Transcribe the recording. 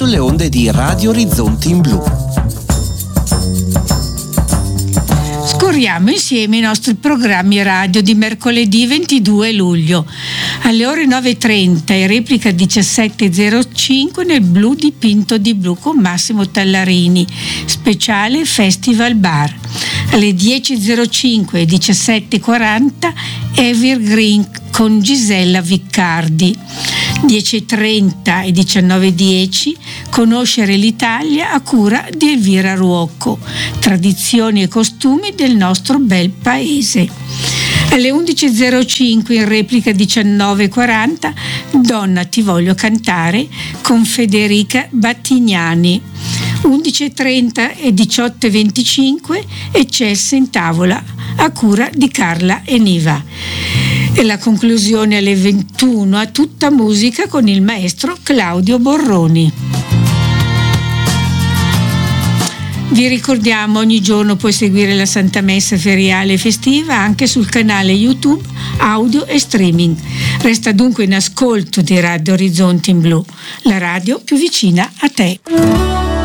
sulle onde di Radio Orizzonti in Blu. Scorriamo insieme i nostri programmi radio di mercoledì 22 luglio. Alle ore 9.30 e replica 17.05 nel Blu dipinto di blu con Massimo Tallarini, speciale Festival Bar. Alle 10.05 e 17.40 Evergreen con Gisella Viccardi. 10.30 e 19.10 Conoscere l'Italia a cura di Elvira Ruocco, tradizioni e costumi del nostro bel paese. Alle 11.05 in replica 19.40 Donna ti voglio cantare con Federica Battignani. 11.30 e 18.25 Eccelsi in tavola a cura di Carla Eniva. E la conclusione alle 21 a tutta musica con il maestro Claudio Borroni. Vi ricordiamo, ogni giorno puoi seguire la Santa Messa feriale e festiva anche sul canale YouTube, audio e streaming. Resta dunque in ascolto di Radio Orizzonti in Blu, la radio più vicina a te.